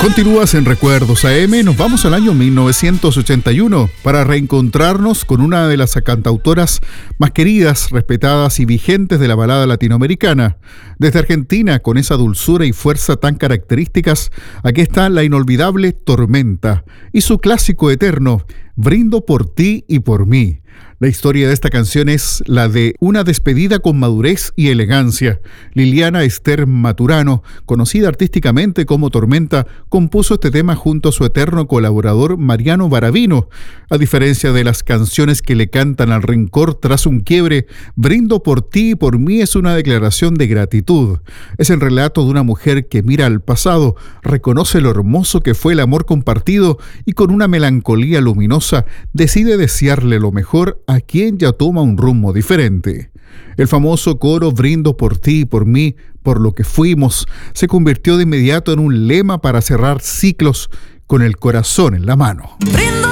Continúas en Recuerdos AM, nos vamos al año 1981 para reencontrarnos con una de las cantautoras más queridas, respetadas y vigentes de la balada latinoamericana. Desde Argentina, con esa dulzura y fuerza tan características, aquí está la inolvidable Tormenta y su clásico eterno, Brindo por ti y por mí. La historia de esta canción es la de una despedida con madurez y elegancia. Liliana Esther Maturano, conocida artísticamente como Tormenta, compuso este tema junto a su eterno colaborador Mariano Baravino. A diferencia de las canciones que le cantan al rencor tras un quiebre, Brindo por ti y por mí es una declaración de gratitud. Es el relato de una mujer que mira al pasado, reconoce lo hermoso que fue el amor compartido y con una melancolía luminosa decide desearle lo mejor a quien ya toma un rumbo diferente. El famoso coro Brindo por ti y por mí, por lo que fuimos, se convirtió de inmediato en un lema para cerrar ciclos con el corazón en la mano. Brindo